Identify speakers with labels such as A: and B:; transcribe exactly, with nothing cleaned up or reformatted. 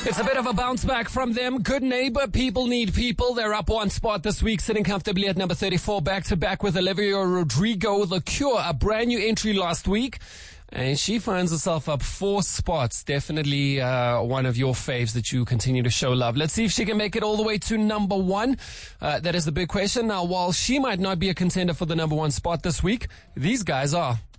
A: It's a bit of a bounce back from them. Good Neighbor, People Need People. They're up one spot this week, sitting comfortably at number thirty-four, back to back with Olivia Rodrigo. The Cure, a brand new entry last week. And she finds herself up four spots. Definitely uh, one of your faves that you continue to show love. Let's see if she can make it all the way to number one. Uh, that is the big question. Now, while she might not be a contender for the number one spot this week, these guys are.